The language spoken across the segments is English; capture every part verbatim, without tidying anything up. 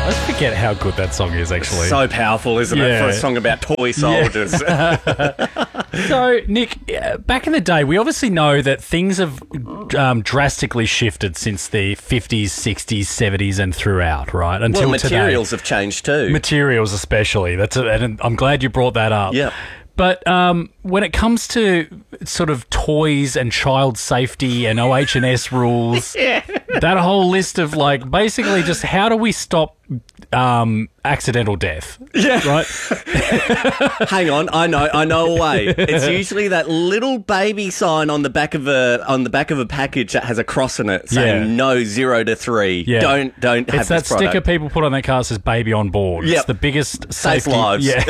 I forget how good that song is, actually. So powerful, isn't Yeah. it, for a song about toy soldiers? So, Nick, uh, back in the day, we obviously know that things have um, drastically shifted since the fifties, sixties, seventies and throughout, right? Until Well, materials today. have changed too. Materials especially. That's a, and I'm glad you brought that up. Yeah. But um, when it comes to sort of toys and child safety and O H and S rules, Yeah. that whole list of like basically just how do we stop um, accidental death? Yeah. Right? Hang on, I know, I know a way. It's usually that little baby sign on the back of a on the back of a package that has a cross in it saying Yeah. no zero to three. Yeah. Don't don't have It's that this product. sticker people put on their car that says baby on board. Yep. It's the biggest Saves safety. lives. Yeah.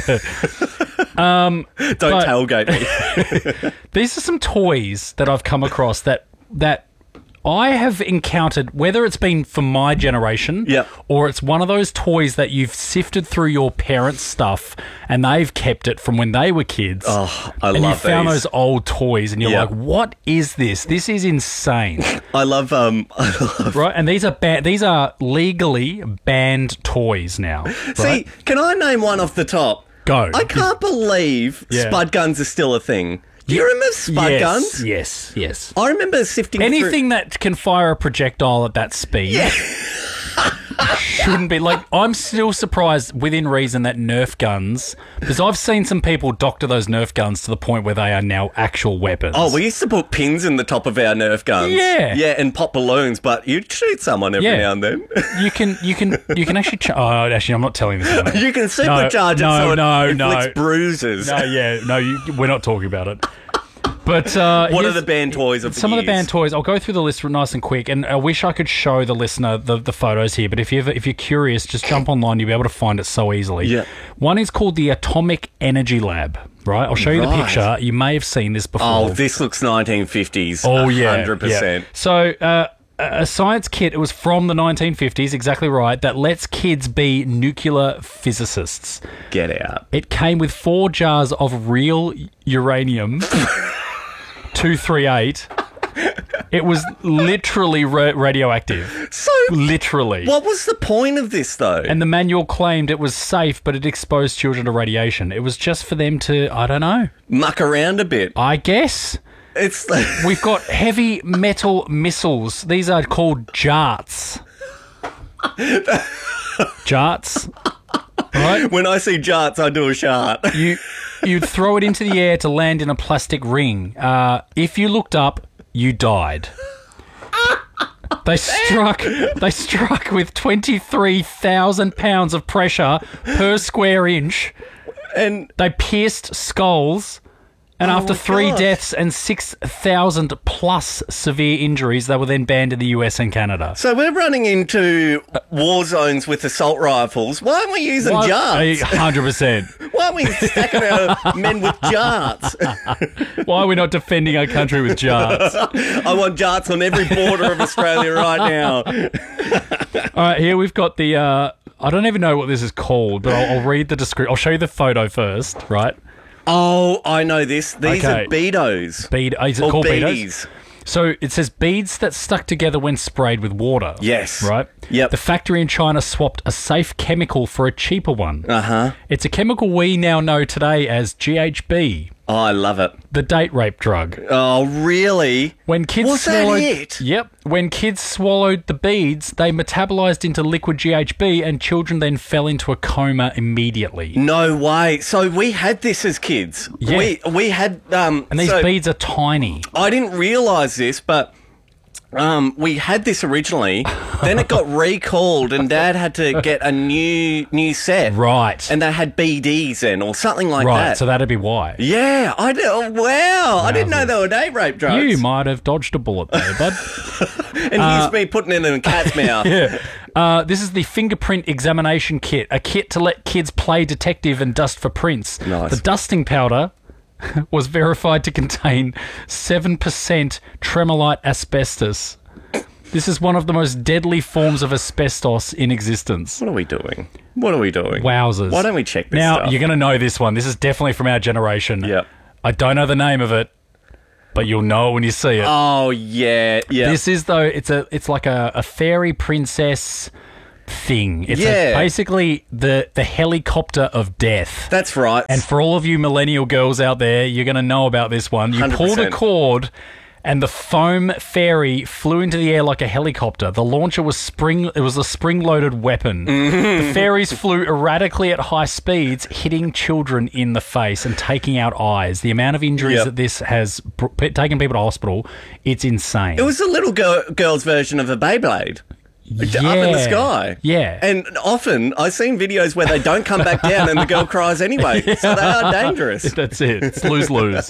Don't but- tailgate me. These are some toys that I've come across that that I have encountered, whether it's been for my generation Yep. or it's one of those toys that you've sifted through your parents' stuff and they've kept it from when they were kids. Oh, I and love you found these. those old toys and you're Yep. like, what is this? This is insane. I love um. I love Right? And these are ba- these are legally banned toys now. Right? See, can I name one off the top? Go. I can't believe Yeah. spud guns are still a thing. Do you remember spud yes, guns? Yes, yes. I remember sifting Anything that can fire a projectile at that speed shouldn't be. Like, I'm still surprised, within reason, that Nerf guns, because I've seen some people doctor those Nerf guns to the point where they are now actual weapons. Oh, we used to put pins in the top of our Nerf guns. Yeah. Yeah, and pop balloons, but you'd shoot someone every Yeah. now and then. You can, you can, you can actually. Ch- oh, actually, I'm not telling this. One. You can No, supercharge no, it so it no, inflicts no. bruises. No, yeah, no, you, we're not talking about it. But uh, What are here's- the banned toys of the Some of the years? banned toys. I'll go through the list nice and quick, and I wish I could show the listener the, the photos here. But if you ever, if you're curious, just jump online. You'll be able to find it so easily. Yeah. One is called the Atomic Energy Lab. Right. I'll show you the Right. picture. You may have seen this before. Oh, this looks nineteen fifties. Oh, yeah, one hundred percent. yeah. So, uh, a science kit, it was from the nineteen fifties, exactly right, that lets kids be nuclear physicists. Get out. It came with four jars of real uranium two thirty-eight. It was literally ra- radioactive. So, Literally. what was the point of this, though? And the manual claimed it was safe, but it exposed children to radiation. It was just for them to, I don't know, Muck around a bit. I guess. It's like... We've got heavy metal missiles. These are called JARTs. JARTs. Right? When I see jarts, I do a shart. You, you'd throw it into the air to land in a plastic ring. Uh, if you looked up, you died. They struck. They struck with twenty-three thousand pounds of pressure per square inch. And They pierced skulls, and Oh after my three gosh. deaths and six thousand plus severe injuries, they were then banned in the U S and Canada. so we're running into war zones with assault rifles. Why aren't we using One jarts? hundred percent. Why aren't we stacking our men with jarts? Why are we not defending our country with jars? I want jarts on every border of Australia right now. All right, here we've got the. Uh, I don't even know what this is called, but I'll, I'll read the description. I'll show you the photo first, right? Oh, I know this. These Okay. are beados. Bead. Is it Or called beados? beadies. So it says beads that stuck together when sprayed with water. Yes. Right? Yep. The factory in China swapped a safe chemical for a cheaper one. Uh-huh. It's a chemical we now know today as G H B, Oh, I love it. the date rape drug. Oh, really? When kids Was that swallowed it? Yep. When kids swallowed the beads, they metabolized into liquid G H B and children then fell into a coma immediately. No way. So we had this as kids. Yeah. We we had um And these so beads are tiny. I didn't realise this, but um, we had this originally. Then it got recalled, and Dad had to get a new new set. Right. And they had B Ds in, or something like right, that. so that'd be why. yeah, I did. Oh, wow, I didn't know Wowzers. they were date rape drugs. You might have dodged a bullet there, bud. and here's me putting it in a cat's mouth. Yeah. Uh, this is the fingerprint examination kit, a kit to let kids play detective and dust for prints. Nice. The dusting powder was verified to contain seven percent tremolite asbestos. This is one of the most deadly forms of asbestos in existence. What are we doing? What are we doing? Wowzers. Why don't we check this Now, stuff? you're going to know this one. This is definitely from our generation. Yep. I don't know the name of it, but you'll know it when you see it. Oh, yeah, yeah. This is, though, it's a it's like a, a fairy princess thing. It's a- Yeah. basically the, the helicopter of death. That's right. And for all of you millennial girls out there, you're going to know about this one. You one hundred pulled a percent. cord and the foam fairy flew into the air like a helicopter. The launcher was spring. It was a spring-loaded weapon. Mm-hmm. The fairies flew erratically at high speeds, hitting children in the face and taking out eyes. The amount of injuries Yep. that this has br- taken people to hospital, it's insane. It was a little girl, girl's version of a Beyblade. yeah. Up in the sky. Yeah. And often I've seen videos where they don't come back down and the girl cries anyway. So they are dangerous. That's it. It's lose-lose.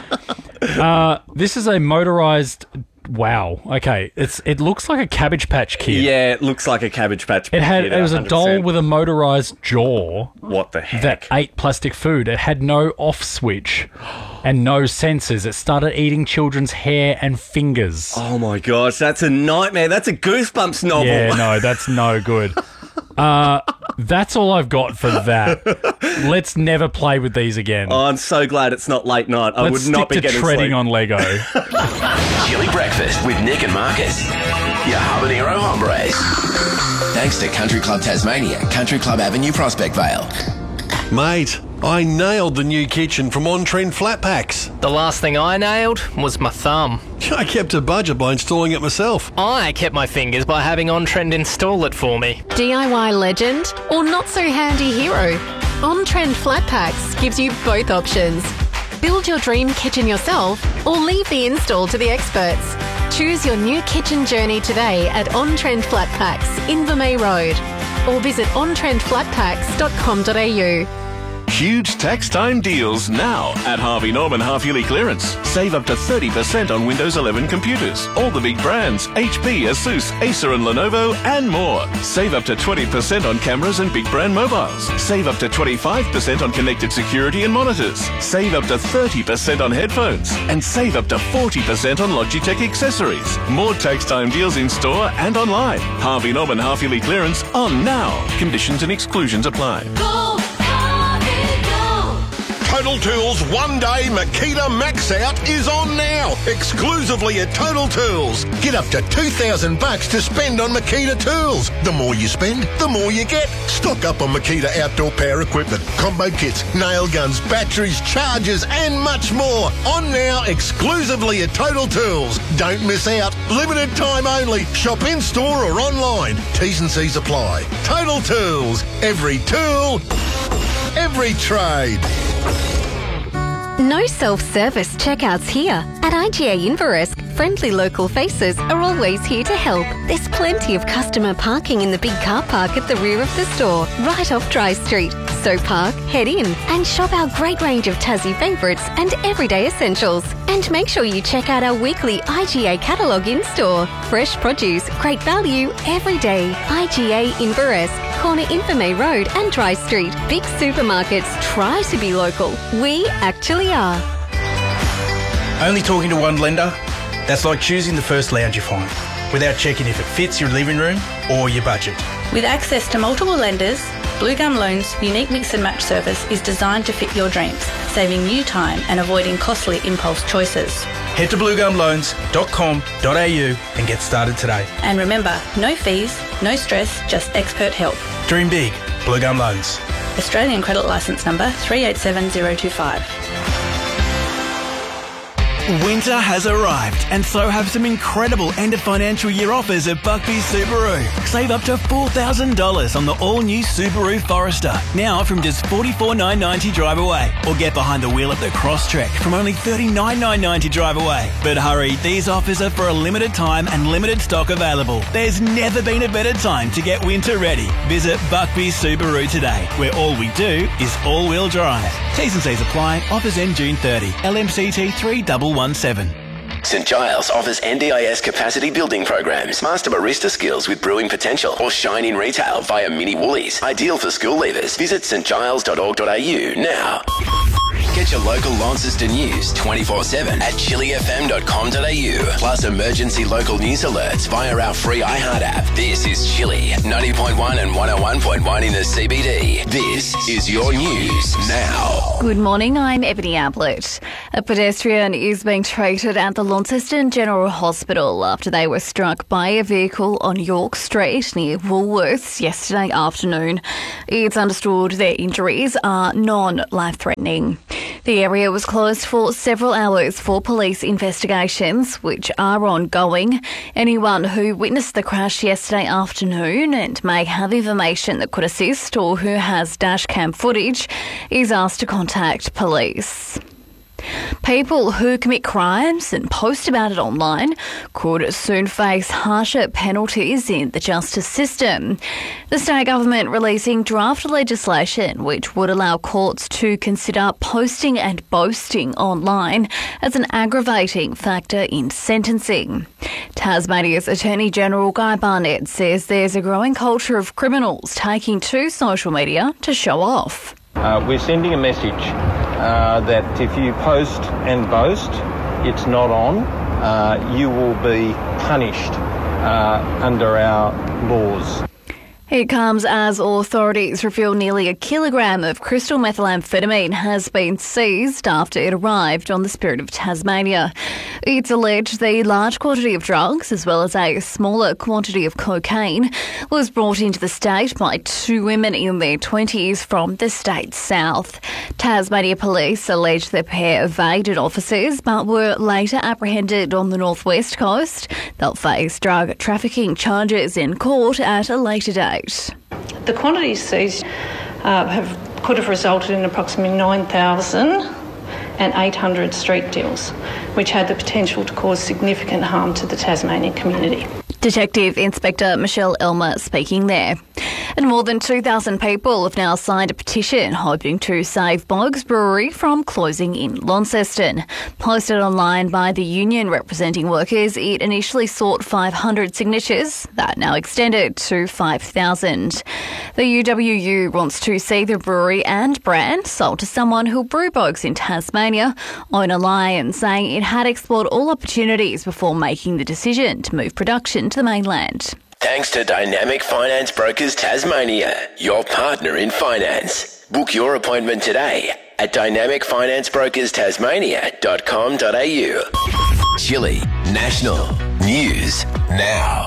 uh, this is a motorized... Wow. Okay. It's It looks like a Cabbage Patch Kid. Yeah, it looks like a Cabbage Patch It had. Kid, It was a one hundred doll percent. with a motorized jaw What the heck? that ate plastic food. It had no off switch and no sensors. It started eating children's hair and fingers. Oh my gosh, that's a nightmare. That's a Goosebumps novel. Yeah, no, that's no good. Uh, that's all I've got for that. Let's never play with these again. Oh, I'm so glad it's not late night. I Let's would not stick be to getting treading sleep. on Lego. Chili Breakfast with Nick and Marcus. Your habanero hombres. Thanks to Country Club Tasmania, Country Club Avenue, Prospect Vale. Mate, I nailed the new kitchen from On Trend Flat Packs. The last thing I nailed was my thumb. I kept a budget by installing it myself. I kept my fingers by having On Trend install it for me. D I Y legend or not so handy hero? On Trend Flat Packs gives you both options. Build your dream kitchen yourself or leave the install to the experts. Choose your new kitchen journey today at On Trend Flat Packs, Invermay Road, or visit on trend flat packs dot com dot a u. Huge tax time deals now at Harvey Norman half-yearly clearance. Save up to thirty percent on Windows eleven computers. All the big brands, H P, Asus, Acer and Lenovo and more. Save up to twenty percent on cameras and big brand mobiles. Save up to twenty-five percent on connected security and monitors. Save up to thirty percent on headphones. And save up to forty percent on Logitech accessories. More tax time deals in store and online. Harvey Norman half-yearly clearance on now. Conditions and exclusions apply. Total Tools One Day Makita Max Out is on now, exclusively at Total Tools. Get up to two thousand bucks to spend on Makita tools. The more you spend, the more you get. Stock up on Makita outdoor power equipment, combo kits, nail guns, batteries, chargers, and much more. On now, exclusively at Total Tools. Don't miss out. Limited time only. Shop in store or online. T's and C's apply. Total Tools. Every tool, every trade. No self-service checkouts here. At I G A Inveresk, friendly local faces are always here to help. There's plenty of customer parking in the big car park at the rear of the store, right off Dry Street. So park, head in, and shop our great range of Tassie favourites and everyday essentials. And make sure you check out our weekly I G A catalogue in-store. Fresh produce, great value, every day. I G A Inveresk, corner Invermay Road and Dry Street. Big supermarkets try to be local. We actually are. Only talking to one lender? That's like choosing the first lounge you find, without checking if it fits your living room or your budget. With access to multiple lenders, Blue Gum Loans' unique mix and match service is designed to fit your dreams, saving you time and avoiding costly impulse choices. Head to blue gum loans dot com dot a u and get started today. And remember, no fees, no stress, just expert help. Dream big. Blue Gum Loans. Australian credit licence number three eight seven zero two five. Winter has arrived, and so have some incredible end of financial year offers at Buckby's Subaru. Save up to four thousand dollars on the all-new Subaru Forester, now from just forty-four thousand nine hundred ninety dollars drive away. Or get behind the wheel at the Crosstrek from only thirty-nine thousand nine hundred ninety dollars drive away. But hurry, these offers are for a limited time and limited stock available. There's never been a better time to get winter ready. Visit Buckby's Subaru today, where all we do is all-wheel drive. T's and C's apply. Offers end June thirtieth. L M C T three one one seven. St Giles offers N D I S capacity building programs, master barista skills with brewing potential, or shine in retail via Mini Woolies. Ideal for school leavers. Visit st giles dot org dot a u now. Get your local Launceston news twenty-four seven at chili f m dot com dot a u. Plus emergency local news alerts via our free iHeart app. This is Chili, ninety point one and one oh one point one in the C B D. This is your news now. Good morning, I'm Ebony Ablett. A pedestrian is being treated at the Launceston General Hospital after they were struck by a vehicle on York Street near Woolworths yesterday afternoon. It's understood their injuries are non-life-threatening. The area was closed for several hours for police investigations, which are ongoing. Anyone who witnessed the crash yesterday afternoon and may have information that could assist or who has dashcam footage is asked to contact police. People who commit crimes and post about it online could soon face harsher penalties in the justice system. The state government releasing draft legislation which would allow courts to consider posting and boasting online as an aggravating factor in sentencing. Tasmania's Attorney General Guy Barnett says there's a growing culture of criminals taking to social media to show off. Uh, we're sending a message uh, that if you post and boast, it's not on, uh, you will be punished uh, under our laws. It comes as authorities reveal nearly a kilogram of crystal methamphetamine has been seized after it arrived on the Spirit of Tasmania. It's alleged the large quantity of drugs, as well as a smaller quantity of cocaine, was brought into the state by two women in their twenties from the state's south. Tasmania police allege the pair evaded officers but were later apprehended on the northwest coast. They'll face drug trafficking charges in court at a later date. The quantities seized uh, have, could have resulted in approximately nine thousand eight hundred street deals, which had the potential to cause significant harm to the Tasmanian community. Detective Inspector Michelle Elmer speaking there. And more than two thousand people have now signed a petition hoping to save Boggs Brewery from closing in Launceston. Posted online by the union representing workers, it initially sought five hundred signatures. That now extended to five thousand. The U W U wants to see the brewery and brand sold to someone who'll brew Boggs in Tasmania. Owner Lion saying it had explored all opportunities before making the decision to move production to the mainland. Thanks to Dynamic Finance Brokers Tasmania, your partner in finance. Book your appointment today at dynamic finance brokers tasmania dot com dot a u. Chili National News Now.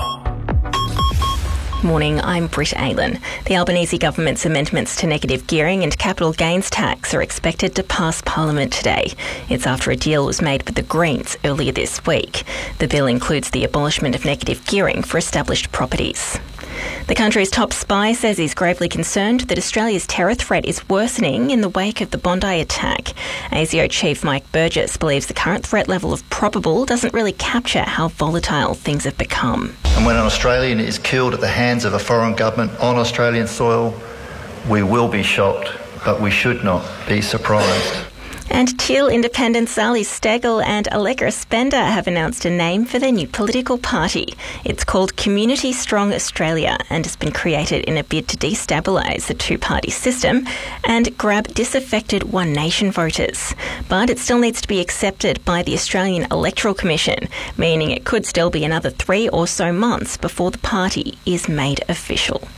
Morning, I'm Britt Aylan. The Albanese government's amendments to negative gearing and capital gains tax are expected to pass Parliament today. It's after a deal was made with the Greens earlier this week. The bill includes the abolishment of negative gearing for established properties. The country's top spy says he's gravely concerned that Australia's terror threat is worsening in the wake of the Bondi attack. A S I O Chief Mike Burgess believes the current threat level of probable doesn't really capture how volatile things have become. And when an Australian is killed at the hands of a foreign government on Australian soil, we will be shocked, but we should not be surprised. And Teal independents Sally Stegel and Allegra Spender have announced a name for their new political party. It's called Community Strong Australia and has been created in a bid to destabilise the two-party system and grab disaffected One Nation voters. But it still needs to be accepted by the Australian Electoral Commission, meaning it could still be another three or so months before the party is made official.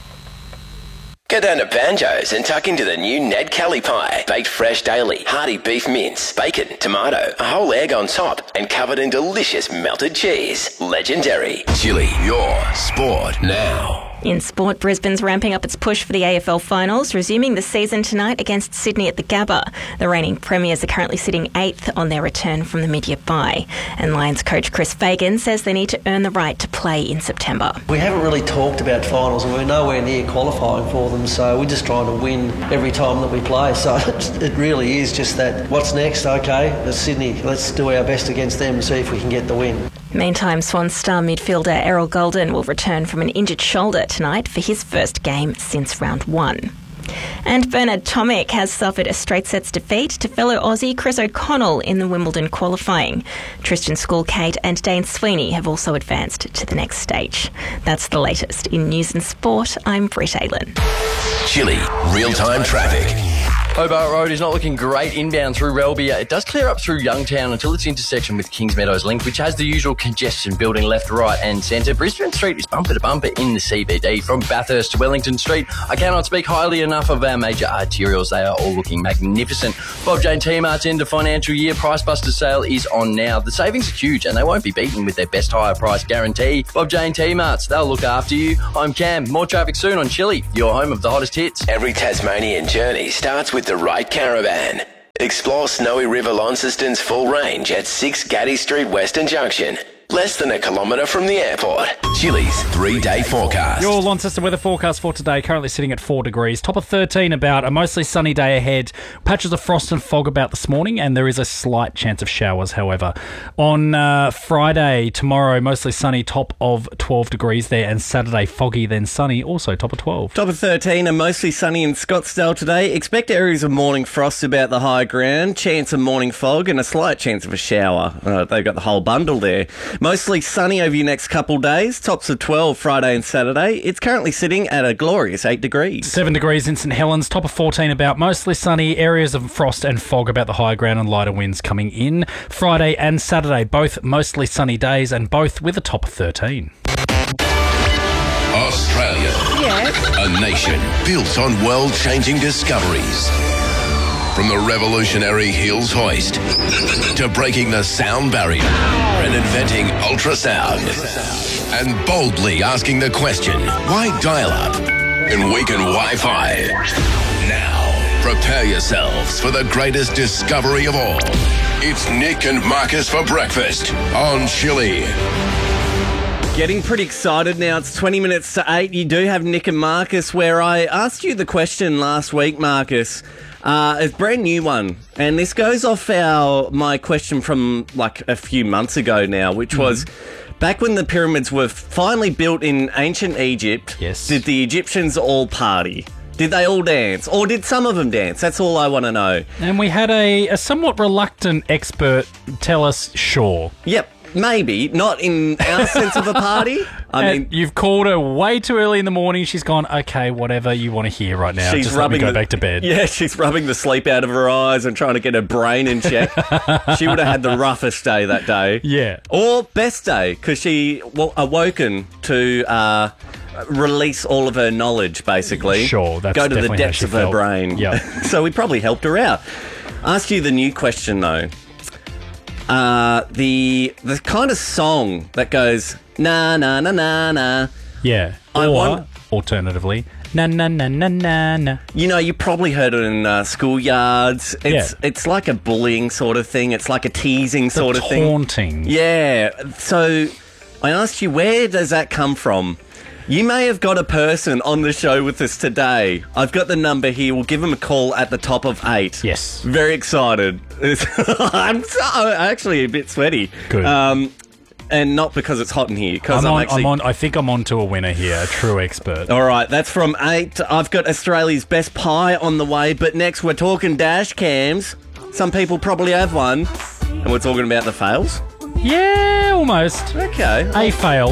Go down to Banjo's and tuck into the new Ned Kelly pie. Baked fresh daily, hearty beef mince, bacon, tomato, a whole egg on top, and covered in delicious melted cheese. Legendary. Chili, your sport now. In sport, Brisbane's ramping up its push for the A F L finals, resuming the season tonight against Sydney at the Gabba. The reigning premiers are currently sitting eighth on their return from the mid-year bye. And Lions coach Chris Fagan says they need to earn the right to play in September. We haven't really talked about finals and we're nowhere near qualifying for them, so we're just trying to win every time that we play. So it really is just that, what's next? Okay, it's Sydney. Let's do our best against them and see if we can get the win. Meantime, Swans star midfielder Errol Golden will return from an injured shoulder tonight for his first game since round one. And Bernard Tomic has suffered a straight sets defeat to fellow Aussie Chris O'Connell in the Wimbledon qualifying. Tristan Schoolkate and Dane Sweeney have also advanced to the next stage. That's the latest in news and sport. I'm Britt Aylan. Chili, real-time traffic. Hobart Road is not looking great inbound through Relbia. It does clear up through Youngtown until its intersection with Kings Meadows Link, which has the usual congestion building left, right and centre. Brisbane Street is bumper to bumper in the C B D. From Bathurst to Wellington Street, I cannot speak highly enough of our major arterials. They are all looking magnificent. Bob Jane T-Mart's end of financial year Price Buster sale is on now. The savings are huge and they won't be beaten with their best higher price guarantee. Bob Jane T-Mart's, they'll look after you. I'm Cam. More traffic soon on Chili, your home of the hottest hits. Every Tasmanian journey starts with the right caravan. Explore Snowy River Launceston's full range at six Gaddy Street Western Junction. Less than a kilometre from the airport. Chili's three-day forecast. Your Launceston weather forecast for today, currently sitting at four degrees. Top of thirteen about, a mostly sunny day ahead. Patches of frost and fog about this morning, and there is a slight chance of showers, however. On uh, Friday, tomorrow, mostly sunny, top of twelve degrees there, and Saturday, foggy, then sunny, also top of twelve. Top of thirteen and mostly sunny in Scottsdale today. Expect areas of morning frost about the high ground, chance of morning fog, and a slight chance of a shower. Uh, they've got the whole bundle there. Mostly sunny over your next couple days. Tops of twelve Friday and Saturday. It's currently sitting at a glorious eight degrees. seven degrees in St Helens. Top of fourteen about, mostly sunny. Areas of frost and fog about the high ground and lighter winds coming in. Friday and Saturday, both mostly sunny days and both with a top of thirteen. Australia. Yes. A nation built on world-changing discoveries. From the revolutionary Hills hoist to breaking the sound barrier and inventing ultrasound and boldly asking the question, why dial-up and weaken Wi-Fi? Now, prepare yourselves for the greatest discovery of all. It's Nick and Marcus for breakfast on Chili. Getting pretty excited now. It's twenty minutes to eight. You do have Nick and Marcus, where I asked you the question last week, Marcus. Uh, it's a brand new one. And this goes off our my question from like a few months ago now, which mm-hmm. was back when the pyramids were finally built in ancient Egypt, yes. Did the Egyptians all party? Did they all dance? Or did some of them dance? That's all I want to know. And we had a, a somewhat reluctant expert tell us, sure. Yep. Maybe, not in our sense of a party. I and mean, you've called her way too early in the morning. She's gone, okay, whatever you want to hear right now. She's Just rubbing let me go the, back to bed. Yeah, she's rubbing the sleep out of her eyes and trying to get her brain in check. She would have had the roughest day that day. Yeah. Or best day, because she well, awoken to uh, release all of her knowledge, basically. Sure, that's Go to the definitely depths how she of her felt. brain. Yeah. So we probably helped her out. Ask you the new question, though. Uh, the the kind of song that goes na na na na na. Yeah. I or, want- alternatively, na na na na na na. You know, you probably heard it in uh, schoolyards. It's Yeah. it's like a bullying sort of thing. It's like a teasing sort of thing. Taunting. Yeah. So I asked you, where does that come from? You may have got a person on the show with us today. I've got the number here. We'll give them a call at the top of eight. Yes. Very excited. I'm so, actually a bit sweaty. Good. Um, and not because it's hot in here. Because I'm I'm, on, actually. I'm on. I think I'm on to a winner here, a true expert. All right, that's from eight. I've got Australia's best pie on the way. But next, we're talking dash cams. Some people probably have one. And we're talking about the fails. Yeah, almost. Okay. A fail.